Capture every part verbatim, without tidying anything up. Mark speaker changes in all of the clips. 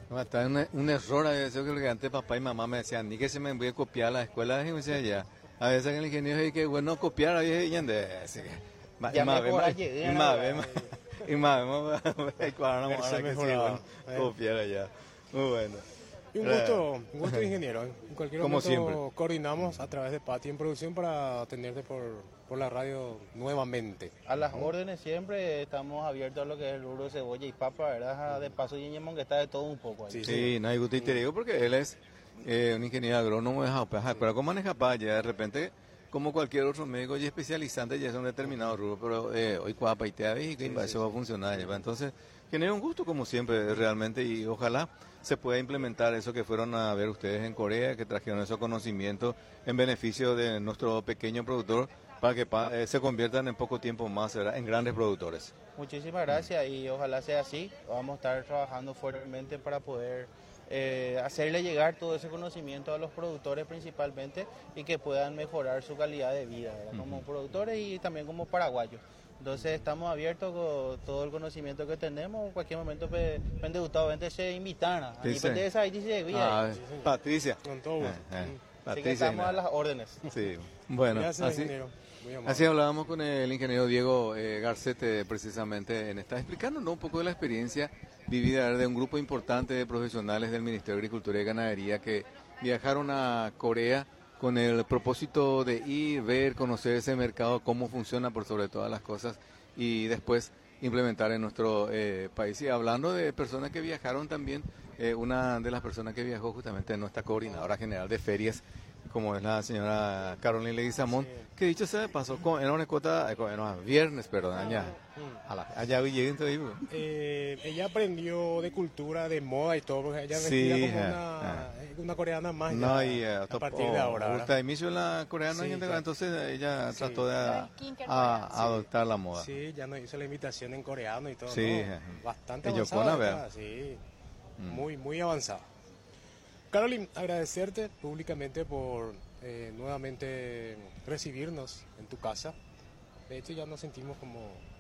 Speaker 1: No, está un, un error a veces que antes papá y mamá me decían, ni que se me voy a copiar a la escuela, y me decía ya. A veces en el ingeniero dice que bueno copiar a veces y ande, así que ma-
Speaker 2: Ya
Speaker 1: y más
Speaker 2: mejora,
Speaker 1: vemos-
Speaker 2: llegué,
Speaker 1: y
Speaker 2: ¿no?
Speaker 1: más vemos- y más vemos y cuadramos
Speaker 3: Verse
Speaker 1: ahora que sí,
Speaker 3: mejorado.
Speaker 1: bueno,
Speaker 3: Eh.
Speaker 1: copiar allá. Muy bueno.
Speaker 3: Y un
Speaker 1: Eh,
Speaker 3: gusto, un gusto ingeniero. En cualquier
Speaker 1: Como
Speaker 3: momento
Speaker 1: siempre.
Speaker 3: coordinamos a través de Pati en producción para atenderte por, por la radio nuevamente.
Speaker 2: A las órdenes siempre estamos abiertos a lo que es el rubro de cebolla y papa, ¿verdad? De paso, Yeñemón, que está de todo un poco ahí.
Speaker 3: Sí.
Speaker 1: Sí, no hay gusto y te digo porque él es eh, un ingeniero agrónomo de Japón, pero ¿cómo maneja ya de repente? Como cualquier otro médico y especializante ya es un determinado rubro, pero eh, hoy cuapa y te y que
Speaker 3: Sí,
Speaker 1: eso
Speaker 3: sí,
Speaker 1: va a
Speaker 3: sí.
Speaker 1: funcionar. ¿Ya? Entonces, genera un gusto como siempre realmente y ojalá se pueda implementar eso que fueron a ver ustedes en Corea, que trajeron esos conocimientos en beneficio de nuestro pequeño productor para que pa- eh, se conviertan en poco tiempo más, ¿verdad?, en grandes productores.
Speaker 2: Muchísimas gracias y ojalá sea así. Vamos a estar trabajando fuertemente para poder eh, hacerle llegar todo ese conocimiento a los productores principalmente y que puedan mejorar su calidad de vida, ¿verdad? Como productores y también como paraguayos. Entonces estamos abiertos con todo el conocimiento que tenemos. En cualquier momento, pues, gustado se invitan a
Speaker 1: Sí, sí.
Speaker 2: de esa ahí dice,
Speaker 1: Ah, Patricia.
Speaker 3: Con todo gusto.
Speaker 1: Eh, eh,
Speaker 2: Así que
Speaker 1: Patricia.
Speaker 2: estamos a
Speaker 1: Ina.
Speaker 2: las órdenes.
Speaker 1: Sí, bueno,
Speaker 3: Gracias,
Speaker 1: así,
Speaker 3: ingeniero. Muy amable.
Speaker 1: así hablábamos con el ingeniero Diego eh, Garcete precisamente en esta, explicándonos un poco de la experiencia vivida de un grupo importante de profesionales del Ministerio de Agricultura y Ganadería que viajaron a Corea con el propósito de ir, ver, conocer ese mercado, cómo funciona por sobre todas las cosas y después implementar en nuestro eh, país. Y hablando de personas que viajaron también, eh, una de las personas que viajó justamente es nuestra coordinadora general de ferias, como es la señora Carolina Leguizamón, que dicho sea de paso, con- era una cuota, eh, con- era viernes, perdón, allá, a la- allá llegué entonces, digo.
Speaker 3: Eh, ella aprendió de cultura, de moda y todo, porque ella
Speaker 1: Sí,
Speaker 3: vestía como
Speaker 1: ajá,
Speaker 3: una,
Speaker 1: ajá.
Speaker 3: eh, una coreana más
Speaker 1: No,
Speaker 3: ya,
Speaker 1: y eh,
Speaker 3: a
Speaker 1: to-
Speaker 3: partir
Speaker 1: oh,
Speaker 3: de ahora. ¿verdad?
Speaker 1: gusta inicio en la coreana,
Speaker 3: Sí,
Speaker 1: y
Speaker 3: claro.
Speaker 1: entonces ella
Speaker 3: Sí.
Speaker 1: trató de a-
Speaker 4: Lo de skincare
Speaker 1: a-
Speaker 4: coreano.
Speaker 1: adoptar la moda.
Speaker 3: Sí, ya nos hizo la invitación en coreano y todo.
Speaker 1: Sí,
Speaker 3: ¿no?
Speaker 1: ajá.
Speaker 3: Bastante
Speaker 1: Y
Speaker 3: avanzada.
Speaker 1: Yokona,
Speaker 3: ¿verdad?
Speaker 1: vea.
Speaker 3: Sí,
Speaker 1: Mm.
Speaker 3: muy, muy avanzada. Carolyn, agradecerte públicamente por eh, nuevamente recibirnos en tu casa. De hecho, ya nos sentimos como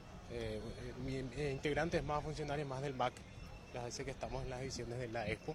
Speaker 3: eh, eh, mi- eh, integrantes más, funcionarios más del M A C, las veces que estamos en las ediciones de la Expo.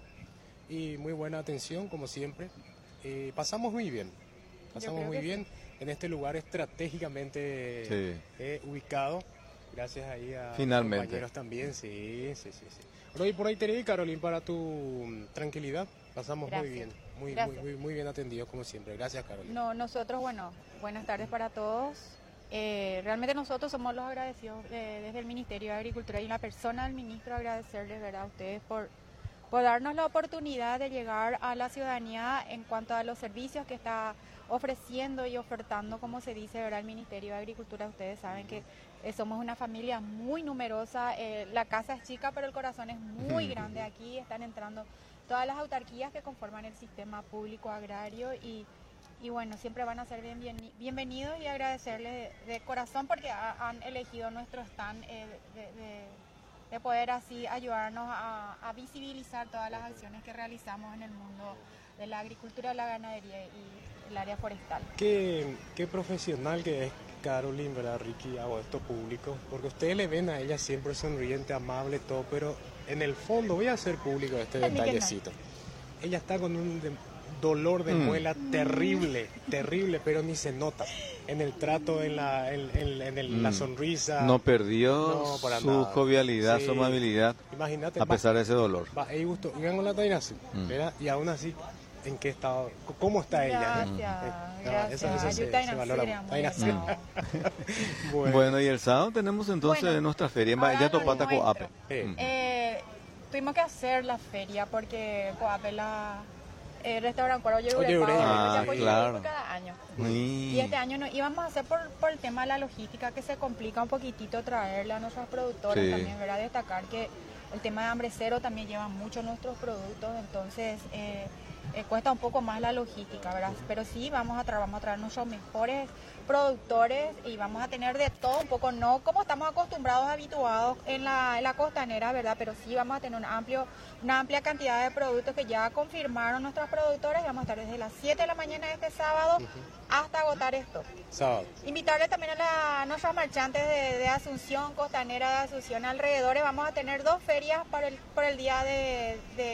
Speaker 3: Y muy buena atención, como siempre. Eh, pasamos muy bien, pasamos
Speaker 4: creo
Speaker 3: muy
Speaker 4: que
Speaker 3: bien en este lugar estratégicamente
Speaker 1: Sí.
Speaker 3: eh, ubicado. Gracias ahí a
Speaker 1: Finalmente.
Speaker 3: los compañeros también, sí, sí, sí. sí. Por hoy, por ahí te Carolyn, para tu mm, tranquilidad. Pasamos muy
Speaker 4: Gracias.
Speaker 3: bien, muy, muy,
Speaker 4: Gracias.
Speaker 3: muy, muy bien atendidos como siempre. Gracias, Carolyn.
Speaker 4: No, nosotros, bueno, buenas tardes para todos. Eh, realmente nosotros somos los agradecidos eh, desde el Ministerio de Agricultura y la persona del ministro agradecerles, ¿verdad?, a ustedes por, por darnos la oportunidad de llegar a la ciudadanía en cuanto a los servicios que está ofreciendo y ofertando, como se dice, ¿verdad?, el Ministerio de Agricultura. Ustedes saben que eh, somos una familia muy numerosa, eh, la casa es chica pero el corazón es muy grande. Aquí están entrando todas las autarquías que conforman el sistema público agrario y, y bueno, siempre van a ser bien, bien, bienvenidos y agradecerles de, de corazón porque ha- han elegido nuestro stand eh, de, de- de poder así ayudarnos a, a visibilizar todas las acciones que realizamos en el mundo de la agricultura, la ganadería y el área forestal.
Speaker 3: Qué, qué profesional que es Carolyn, ¿verdad, Ricky? Hago esto público, porque ustedes le ven a ella siempre sonriente, amable, todo, pero en el fondo voy a hacer público este
Speaker 4: Ni que no.
Speaker 3: detallecito. Ella está con un de- dolor de
Speaker 1: Mm.
Speaker 3: muela terrible, terrible, pero ni se nota. En el trato, en la, en, en- en el- la
Speaker 1: Mm.
Speaker 3: sonrisa.
Speaker 1: No perdió
Speaker 3: No, para
Speaker 1: su
Speaker 3: nada.
Speaker 1: jovialidad,
Speaker 3: Sí.
Speaker 1: su amabilidad,
Speaker 3: Imagínate,
Speaker 1: a
Speaker 3: va-
Speaker 1: pesar de ese dolor.
Speaker 3: va, ahí gusto, y vengo la taina así,
Speaker 1: Mm.
Speaker 3: ¿verdad? Y aún así, ¿en qué estado? ¿Cómo está ella?
Speaker 4: Gracias,
Speaker 3: Eh, ah,
Speaker 4: gracias.
Speaker 3: eso- eso se-
Speaker 4: Ayuda
Speaker 3: se
Speaker 4: y
Speaker 3: valora
Speaker 4: Nasira,
Speaker 3: mucho.
Speaker 4: muy
Speaker 3: Taina Nasira.
Speaker 4: bien.
Speaker 3: Bueno,
Speaker 1: Bueno, y el sábado tenemos entonces
Speaker 4: Bueno,
Speaker 1: nuestra feria en
Speaker 4: ahora
Speaker 1: ya
Speaker 4: lo
Speaker 1: topata
Speaker 4: nuestro.
Speaker 1: Coape.
Speaker 3: Eh.
Speaker 1: Mm.
Speaker 4: Eh, tuvimos que hacer la feria porque Coape la eh, restaurante Cuero
Speaker 3: Oye,
Speaker 4: Oye,
Speaker 3: Ureña.
Speaker 1: Ah, claro.
Speaker 4: cada año.
Speaker 1: Y-
Speaker 4: Y este año no íbamos a hacer por, por el tema de la logística, que se complica un poquitito traerla a nuestros productores.
Speaker 1: Sí.
Speaker 4: También, ¿verdad? Destacar que el tema de hambre cero también lleva mucho nuestros productos, entonces eh, eh, cuesta un poco más la logística, ¿verdad? Pero sí, vamos a, tra vamos a traer nuestros mejores productores y vamos a tener de todo un poco, no como estamos acostumbrados, habituados en la, en la costanera, ¿verdad? Pero sí vamos a tener un amplio, una amplia cantidad de productos que ya confirmaron nuestros productores y vamos a estar desde las siete de la mañana de este sábado hasta agotar esto.
Speaker 3: sábado.
Speaker 4: Invitarles también a, la- a nuestros marchantes de, de Asunción, Costanera de Asunción, alrededores. Vamos a tener dos ferias para el, por el día de, de